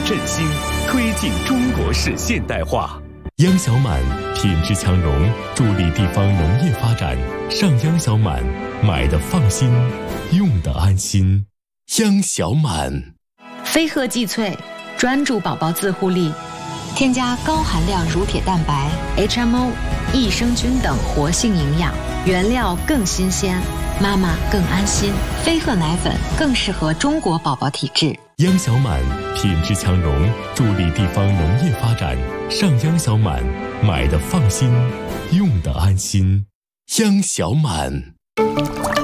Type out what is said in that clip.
振兴，推进中国式现代化。 央小满品质强融，助力地方农业发展。上央小满，买的放心，用的安心。央小满。 飞鹤济萃，专注宝宝自护力，添加高含量乳铁蛋白、HMO、益生菌等活性营养，原料更新鲜，妈妈更安心。飞鹤奶粉更适合中国宝宝体质。 央小满品质强融，助力地方农业发展。上央小满，买的放心，用的安心。央小满。